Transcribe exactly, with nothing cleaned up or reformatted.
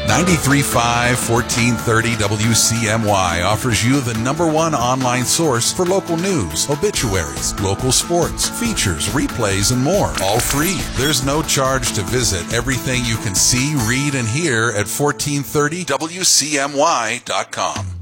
ninety-three point five, fourteen thirty W C M Y offers you the number one online source for local news, obituaries, local sports, features, replays, and more. All free. There's no charge to visit everything you can see, read, and hear at fourteen thirty W C M Y dot com.